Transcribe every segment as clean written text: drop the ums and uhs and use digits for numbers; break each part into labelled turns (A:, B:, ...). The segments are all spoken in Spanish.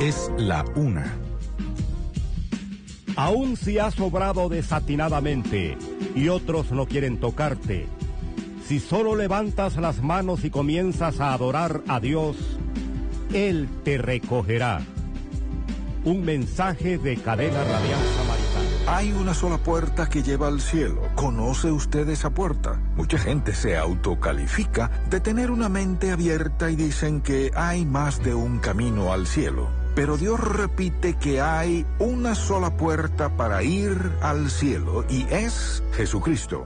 A: Es la 1.
B: Aun si has obrado desatinadamente y otros no quieren tocarte, si solo levantas las manos y comienzas a adorar a Dios, Él te recogerá. Un mensaje de Cadena Radial Samaritana.
C: Hay una sola puerta que lleva al cielo. ¿Conoce usted esa puerta? Mucha gente se autocalifica de tener una mente abierta y dicen que hay más de un camino al cielo. Pero Dios repite que hay una sola puerta para ir al cielo y es Jesucristo.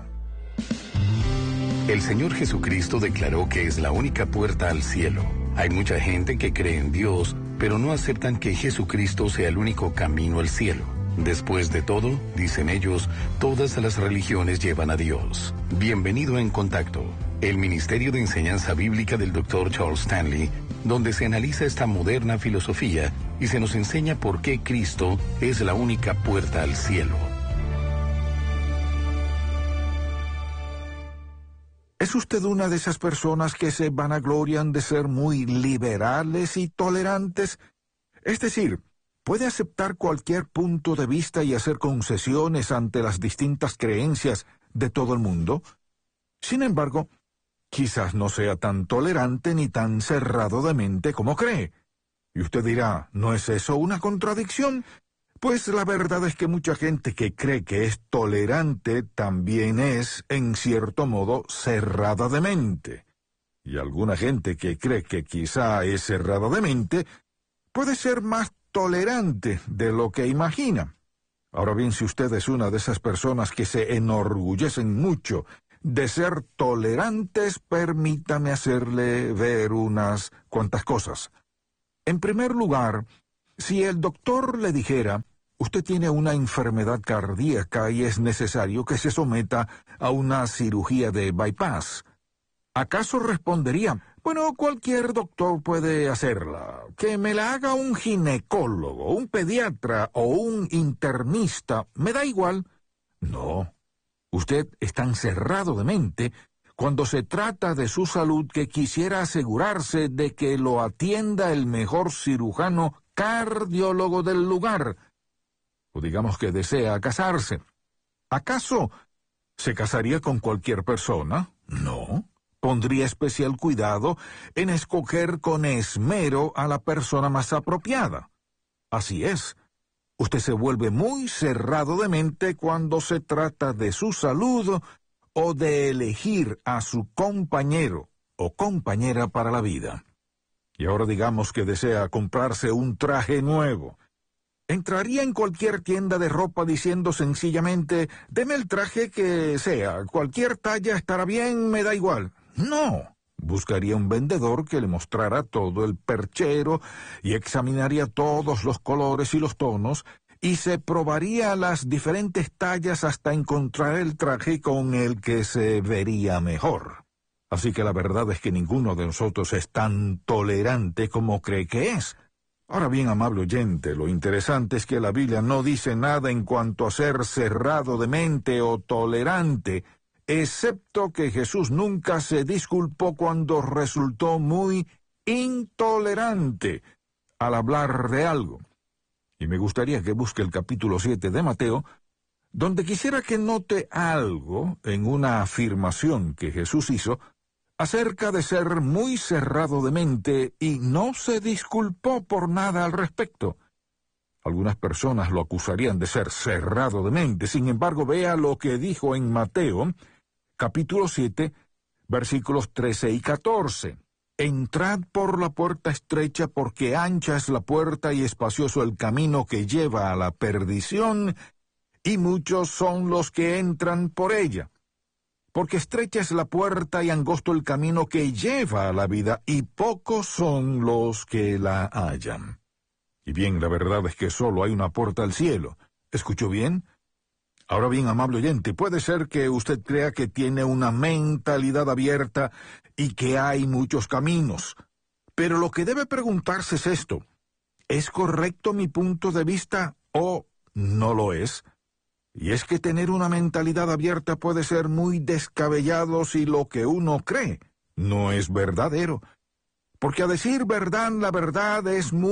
D: El Señor Jesucristo declaró que es la única puerta al cielo. Hay mucha gente que cree en Dios, pero no aceptan que Jesucristo sea el único camino al cielo. Después de todo, dicen ellos, todas las religiones llevan a Dios. Bienvenido a En Contacto, el Ministerio de Enseñanza Bíblica del Dr. Charles Stanley, donde se analiza esta moderna filosofía y se nos enseña por qué Cristo es la única puerta al cielo.
C: ¿Es usted una de esas personas que se vanaglorian de ser muy liberales y tolerantes? Es decir, ¿puede aceptar cualquier punto de vista y hacer concesiones ante las distintas creencias de todo el mundo? Sin embargo, quizás no sea tan tolerante ni tan cerrado de mente como cree. Y usted dirá, ¿no es eso una contradicción? Pues la verdad es que mucha gente que cree que es tolerante también es, en cierto modo, cerrada de mente. Y alguna gente que cree que quizá es cerrada de mente puede ser más tolerante de lo que imagina. Ahora bien, si usted es una de esas personas que se enorgullecen mucho de ser tolerantes, permítame hacerle ver unas cuantas cosas. En primer lugar, si el doctor le dijera, usted tiene una enfermedad cardíaca y es necesario que se someta a una cirugía de bypass, ¿acaso respondería, bueno, cualquier doctor puede hacerla, que me la haga un ginecólogo, un pediatra o un internista, me da igual? No. Usted es tan cerrado de mente cuando se trata de su salud que quisiera asegurarse de que lo atienda el mejor cirujano cardiólogo del lugar. O digamos que desea casarse. ¿Acaso se casaría con cualquier persona? No. Pondría especial cuidado en escoger con esmero a la persona más apropiada. Así es. Usted se vuelve muy cerrado de mente cuando se trata de su salud o de elegir a su compañero o compañera para la vida. Y ahora digamos que desea comprarse un traje nuevo. ¿Entraría en cualquier tienda de ropa diciendo sencillamente, deme el traje que sea, cualquier talla estará bien, me da igual? No. Buscaría un vendedor que le mostrara todo el perchero y examinaría todos los colores y los tonos y se probaría las diferentes tallas hasta encontrar el traje con el que se vería mejor. Así que la verdad es que ninguno de nosotros es tan tolerante como cree que es. Ahora bien, amable oyente, lo interesante es que la Biblia no dice nada en cuanto a ser cerrado de mente o tolerante, excepto que Jesús nunca se disculpó cuando resultó muy intolerante al hablar de algo. Y me gustaría que busque el capítulo 7 de Mateo, donde quisiera que note algo en una afirmación que Jesús hizo acerca de ser muy cerrado de mente y no se disculpó por nada al respecto. Algunas personas lo acusarían de ser cerrado de mente. Sin embargo, vea lo que dijo en Mateo, capítulo 7, versículos 13 y 14. Entrad por la puerta estrecha, porque ancha es la puerta y espacioso el camino que lleva a la perdición, y muchos son los que entran por ella. Porque estrecha es la puerta y angosto el camino que lleva a la vida, y pocos son los que la hallan. Y bien, la verdad es que solo hay una puerta al cielo. ¿Escuchó bien? Ahora bien, amable oyente, puede ser que usted crea que tiene una mentalidad abierta y que hay muchos caminos. Pero lo que debe preguntarse es esto: ¿es correcto mi punto de vista o no lo es? Y es que tener una mentalidad abierta puede ser muy descabellado si lo que uno cree no es verdadero. Porque a decir verdad, la verdad es muy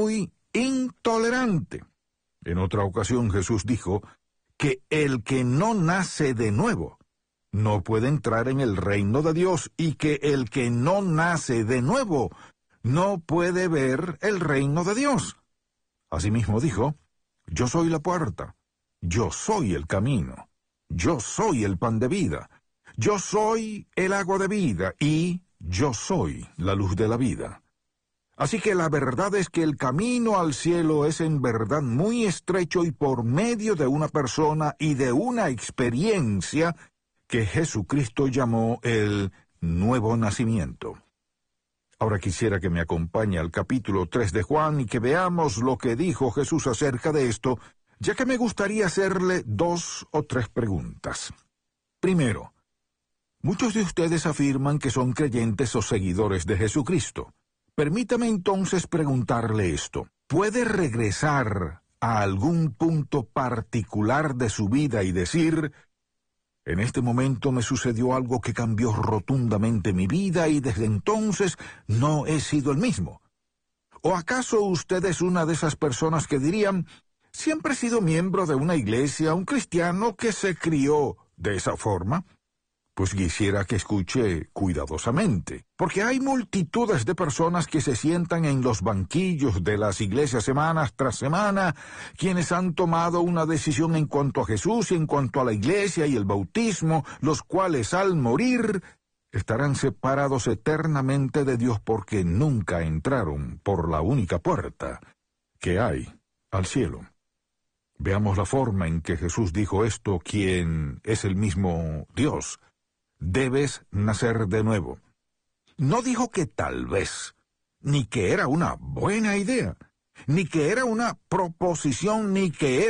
C: intolerante. En otra ocasión Jesús dijo que el que no nace de nuevo no puede entrar en el reino de Dios y que el que no nace de nuevo no puede ver el reino de Dios. Asimismo dijo, yo soy la puerta, yo soy el camino, yo soy el pan de vida, yo soy el agua de vida y yo soy la luz de la vida. Así que la verdad es que el camino al cielo es en verdad muy estrecho y por medio de una persona y de una experiencia que Jesucristo llamó el nuevo nacimiento. Ahora quisiera que me acompañe al capítulo 3 de Juan y que veamos lo que dijo Jesús acerca de esto, ya que me gustaría hacerle 2 o 3 preguntas. Primero, muchos de ustedes afirman que son creyentes o seguidores de Jesucristo. Permítame entonces preguntarle esto. ¿Puede regresar a algún punto particular de su vida y decir, en este momento me sucedió algo que cambió rotundamente mi vida y desde entonces no he sido el mismo? ¿O acaso usted es una de esas personas que dirían, siempre he sido miembro de una iglesia, un cristiano que se crió de esa forma? Pues quisiera que escuche cuidadosamente, porque hay multitudes de personas que se sientan en los banquillos de las iglesias semana tras semana, quienes han tomado una decisión en cuanto a Jesús y en cuanto a la iglesia y el bautismo, los cuales al morir estarán separados eternamente de Dios porque nunca entraron por la única puerta que hay al cielo. Veamos la forma en que Jesús dijo esto, quien es el mismo Dios. Debes nacer de nuevo. No dijo que tal vez, ni que era una buena idea, ni que era una proposición, ni que era